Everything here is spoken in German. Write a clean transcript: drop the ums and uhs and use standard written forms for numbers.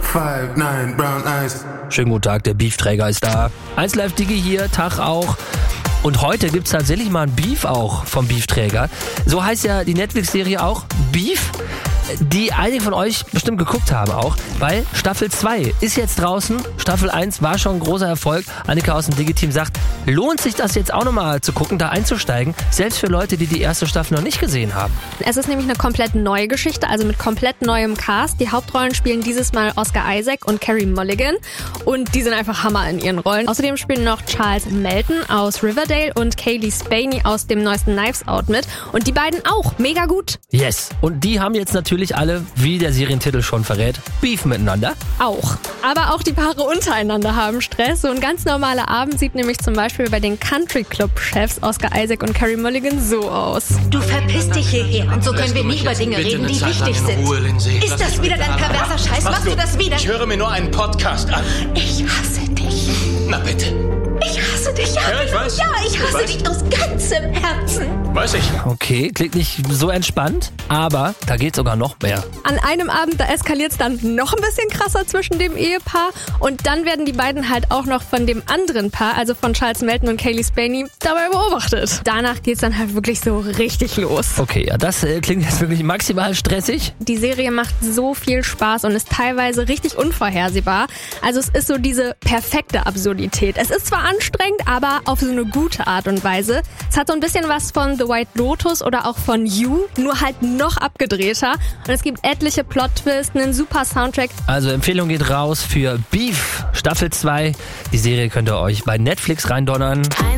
5'9", brown eyes. Schönen guten Tag, der Beefträger ist da. 1Live Digi hier, Tag auch. Und heute gibt's tatsächlich mal ein Beef auch vom Beefträger. So heißt ja die Netflix-Serie auch, Beef, die einige von euch bestimmt geguckt haben auch, weil Staffel 2 ist jetzt draußen. Staffel 1 war schon ein großer Erfolg. Annika aus dem Digi-Team sagt, lohnt sich das jetzt auch nochmal zu gucken, da einzusteigen, selbst für Leute, die die erste Staffel noch nicht gesehen haben. Es ist nämlich eine komplett neue Geschichte, also mit komplett neuem Cast. Die Hauptrollen spielen dieses Mal Oscar Isaac und Carey Mulligan und die sind einfach Hammer in ihren Rollen. Außerdem spielen noch Charles Melton aus Riverdale und Kaylee Spaney aus dem neuesten Knives Out mit und die beiden auch mega gut. Yes, und die haben jetzt natürlich alle, wie der Serientitel schon verrät, Beef miteinander. Auch. Aber auch die Paare untereinander haben Stress. So ein ganz normaler Abend sieht nämlich zum Beispiel bei den Country Club Chefs Oscar Isaac und Carey Mulligan so aus. Du verpisst dich hierher und so können wir nicht über Dinge reden, die wichtig sind. Ist das wieder dein perverser Scheiß? Machst du das wieder? Ich höre mir nur einen Podcast an. Ich hasse dich. Na bitte. Ich hasse dich, ja. Ja, ich weiß. Ja, ich hasse dich aus ganzem Herzen. Weiß ich. Okay, klingt nicht so entspannt, aber da geht sogar noch mehr. An einem Abend, da eskaliert es dann noch ein bisschen krasser zwischen dem Ehepaar und dann werden die beiden halt auch noch von dem anderen Paar, also von Charles Melton und Kaylee Spaney, dabei beobachtet. Danach geht's dann halt wirklich so richtig los. Okay, ja, das klingt jetzt wirklich maximal stressig. Die Serie macht so viel Spaß und ist teilweise richtig unvorhersehbar. Also es ist so diese perfekte Absurdität. Es ist zwar anstrengend, aber auf so eine gute Art und Weise. Es hat so ein bisschen was von The White Lotus oder auch von You, nur halt noch abgedrehter. Und es gibt etliche Plot-Twists, einen super Soundtrack. Also Empfehlung geht raus für Beef Staffel 2. Die Serie könnt ihr euch bei Netflix reindonnern.